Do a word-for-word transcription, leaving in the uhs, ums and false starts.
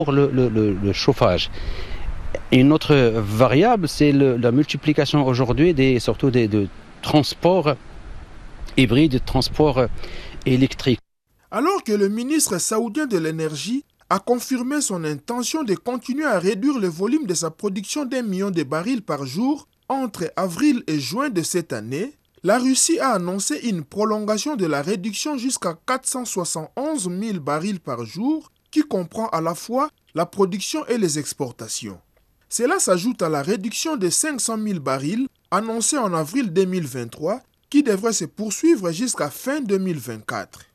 pour le, le, le, le chauffage. Une autre variable, c'est le, la multiplication aujourd'hui des, surtout des de transports hybrides, de transports électriques. Alors que le ministre saoudien de l'énergie a confirmé son intention de continuer à réduire le volume de sa production d'un million de barils par jour entre avril et juin de cette année, la Russie a annoncé une prolongation de la réduction jusqu'à quatre cent soixante et onze mille barils par jour, qui comprend à la fois la production et les exportations. Cela s'ajoute à la réduction de cinq cent mille barils annoncée en avril deux mille vingt-trois, qui devrait se poursuivre jusqu'à fin deux mille vingt-quatre.